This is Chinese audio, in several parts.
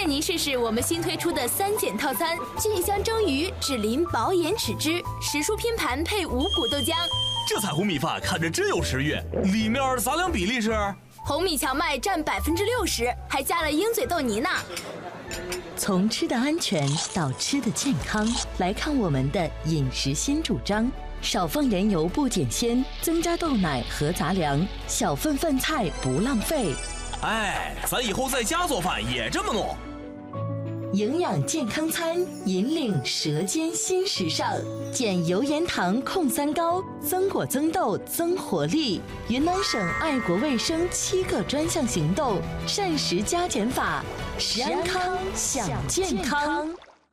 荐您试试我们新推出的3减套餐：菌香蒸鱼只淋薄盐豉汁，10蔬拼盘配五谷豆浆。 这彩虹米饭看着真有食欲，里面杂粮比例是？ 红米荞麦占60%，还加了鹰嘴豆泥呢。 从吃的安全到吃的健康，来看我们的饮食新主张：少放盐油不减鲜，增加豆奶和杂粮，小份饭菜不浪费。 哎，咱以后在家做饭也这么弄。 营养健康餐，引领舌尖新时尚，减油盐糖控3高，增果增豆增活力。云南省爱国卫生7个专项行动，膳食加减法，食安康享健康。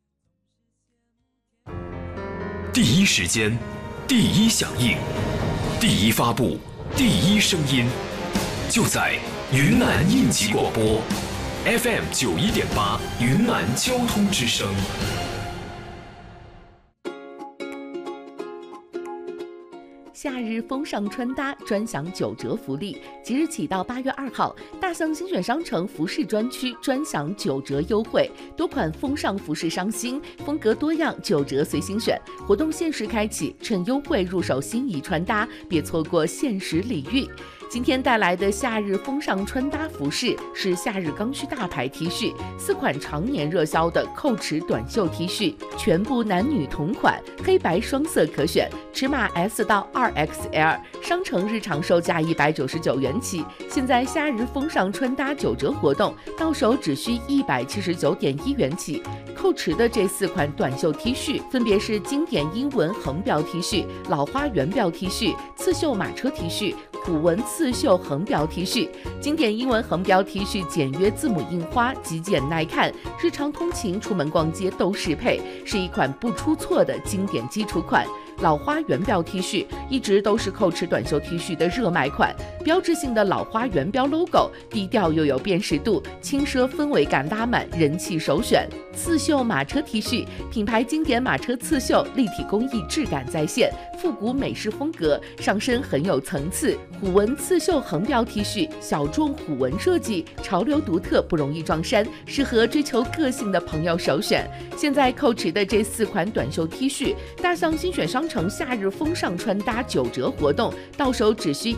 第一时间，第一响应，第一发布，第一声音，就在云南应急广播。FM 91.8云南交通之声。 夏日风尚穿搭专享9折福利，即日起到8月2号，大象精选商城服饰专区专享9折优惠，多款风尚服饰上新，风格多样，9折随心选。活动限时开启，趁优惠入手心仪穿搭，别错过限时礼遇。今天带来的夏日风尚穿搭服饰是夏日刚需大牌 T 恤，4款常年热销的扣尺短袖 T 恤，全部男女同款，黑白双色可选，尺码 S 到2XL， 商城日常售价199元起，现在夏日风尚穿搭9折活动，到手只需179.1元起。扣尺的这4款短袖 T 恤分别是经典英文横标 T 恤、老花圆标 T 恤、刺绣马车 T 恤、虎纹刺绣横标 T 恤。经典英文横标 T 恤简约字母印花，极简耐看，日常通勤出门逛街都适配，是一款不出错的经典基础款。老花圆标 T 恤一直都是扣尺短袖 T 恤的热卖款，标志性的老花圆标 logo， 低调又有辨识度，轻奢氛围感拉满，人气首选。刺绣马车 T 恤，品牌经典马车刺绣，立体工艺质感再现，复古美式风格，上身很有层次。虎纹刺绣横标 T 恤，小众虎纹设计，潮流独特，不容易撞衫，适合追求个性的朋友首选。现在扣尺的这4款短袖 T 恤，大象精选商城夏日风尚穿搭9折活动，到手只需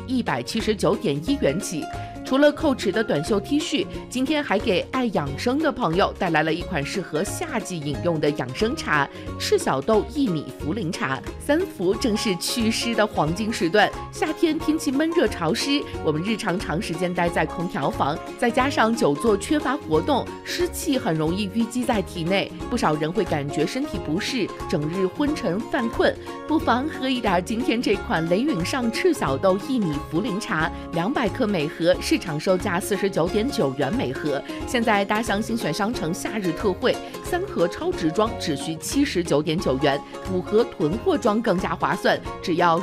179.1元起。除了扣尺的短袖 T 恤，今天还给爱养生的朋友带来了一款适合夏季饮用的养生茶——赤小豆薏米茯苓茶。3伏正是祛湿的黄金时段，夏天天气闷热潮湿，我们日常长时间待在空调房，再加上久坐缺乏活动，湿气很容易淤积在体内，不少人会感觉身体不适，整日昏沉犯困。不妨喝一点今天这款雷允上赤小豆薏米茯苓茶，200克每盒，市场售价49.9元每盒。现在大象精选商城夏日特惠，3盒超值装只需79.9元，5盒囤货装更加划算，只要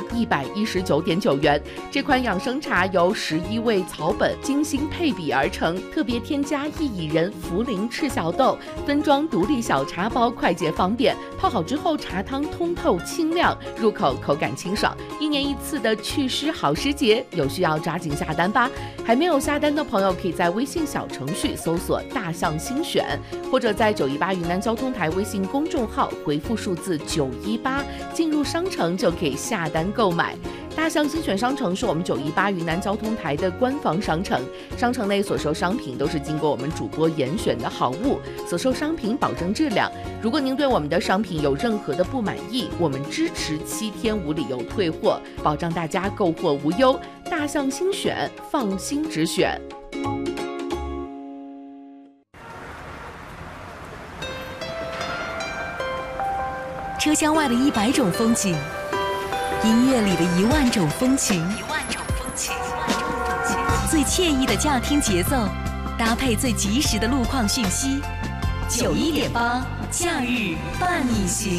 119.9元。这款养生茶由11味草本精心配比而成，特别添加薏苡仁、茯苓、赤小豆，分装独立小茶包，快捷方便。泡好之后，茶汤通透清亮，入口口感清爽。1年1次的祛湿好时节，有需要抓紧下单吧。还没有下单的朋友，可以在微信小程序搜索大象新选，或者在918云南交通台微信公众号回复数字918，进入商城就可以下单购买。大象新选商城是我们918云南交通台的官方商城，商城内所售商品都是经过我们主播严选的好物，所售商品保证质量。如果您对我们的商品有任何的不满意，我们支持7天无理由退货，保障大家购货无忧。大象新选，放心直选。 车厢外的100种风景，音乐里的1万种风情，最惬意的驾听节奏，搭配最及时的路况讯息。91.8，假日伴你行。